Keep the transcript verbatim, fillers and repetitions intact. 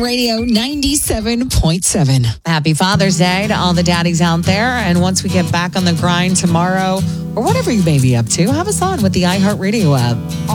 Radio ninety-seven point seven. Happy Father's Day to all the daddies out there. And once we get back on the grind tomorrow, or whatever you may be up to, have us on with the iHeartRadio app.